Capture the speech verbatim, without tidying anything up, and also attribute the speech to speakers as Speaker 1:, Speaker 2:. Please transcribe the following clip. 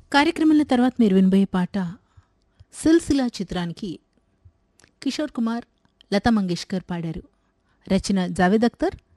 Speaker 1: కార్యక్రమంలో తర్వాత మీరు వినబోయే పాట సిల్సిలా చిత్రానికి కిషోర్ కుమార్, లతా మంగేష్కర్ పాడారు. రచన జావేద్ అఖ్తర్,